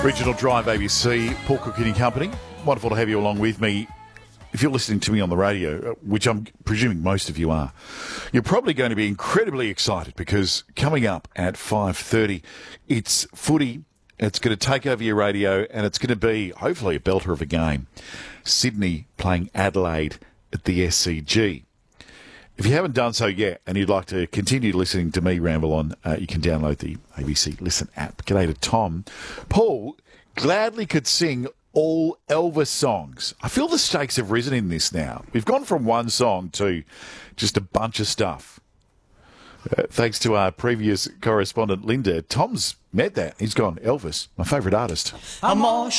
Regional Drive ABC, Paul Cookini Company. Wonderful to have you along with me. If you're listening to me on the radio, which I'm presuming most of you are, you're probably going to be incredibly excited because coming up at 5:30, it's footy. It's going to take over your radio and it's going to be, hopefully, a belter of a game. Sydney playing Adelaide at the SCG. If you haven't done so yet and you'd like to continue listening to me ramble on, you can download the ABC Listen app. G'day to Tom. Paul gladly could sing all Elvis songs. I feel the stakes have risen in this now. We've gone from one song to just a bunch of stuff. Thanks to our previous correspondent, Linda. Tom's met that. He's gone, Elvis, my favourite artist. I'm all